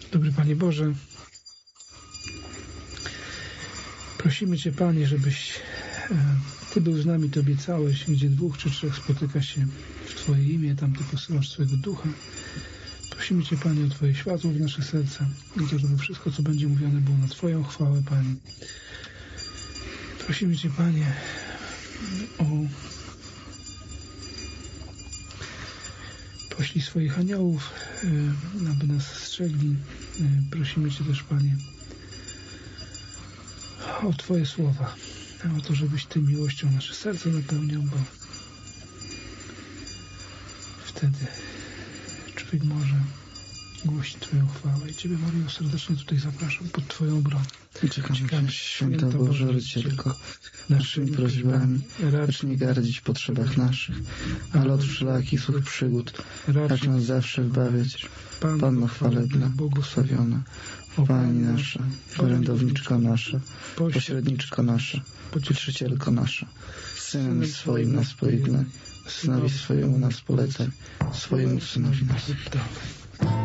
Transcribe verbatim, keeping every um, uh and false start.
Dobry Panie Boże, prosimy Cię, Panie, żebyś Ty był z nami, Ty obiecałeś, gdzie dwóch czy trzech spotyka się w Twoje imię, tam Ty posyłasz swojego Ducha. Prosimy Cię, Panie, o Twoje światło w nasze serca i to, żeby wszystko, co będzie mówione, było na Twoją chwałę, Panie. Prosimy Cię, Panie, o poślij swoich aniołów, aby nas strzegli. Prosimy Cię też, Panie, o Twoje słowa, o to, żebyś Ty miłością nasze serce napełniał, bo wtedy człowiek może głosić Twoją chwałę. I Ciebie, Maryjo, serdecznie tutaj zapraszam pod Twoją obronę. Uciekamy, święta Bożoricielko, naszymi prośbami, racz nie gardzić w potrzebach naszych, ale od wszelakich złych przygód, racz nas zawsze wybawiać. Panno chwalebna, błogosławiona, Pani nasza, orędowniczko nasza, pośredniczko nasza, pocieszycielko nasza, Synem swoim nas pojednaj, Synowi swojemu nas polecaj, swojemu Synowi nas oddawaj.